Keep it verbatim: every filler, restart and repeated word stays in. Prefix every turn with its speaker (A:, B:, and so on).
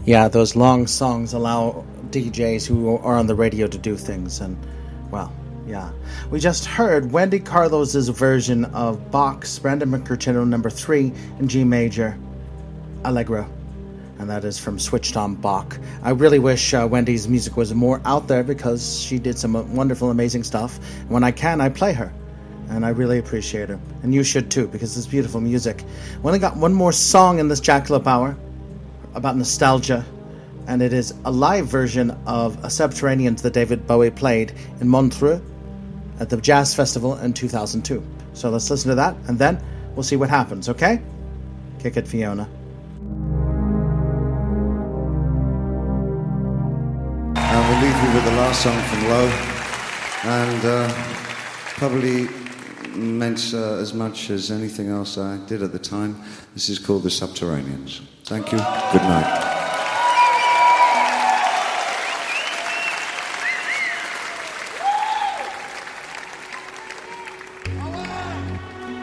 A: Yeah, those long songs allow D Js who are on the radio to do things, and, well, yeah. We just heard Wendy Carlos's version of Bach's Brandenburg Concerto number three in G major, Allegro, and that is from Switched on Bach. I really wish uh, Wendy's music was more out there because she did some wonderful, amazing stuff. When I can, I play her, and I really appreciate her. And you should too, because it's beautiful music. We only got one more song in this Jackalope Hour about nostalgia, and it is a live version of a Subterraneans that David Bowie played in Montreux at the Jazz Festival in two thousand two. So let's listen to that, and then we'll see what happens, okay? Kick it, Fiona.
B: And we'll leave you with the last song from Low, and uh, probably meant uh, as much as anything else I did at the time. This is called The Subterraneans. Thank you. Good night.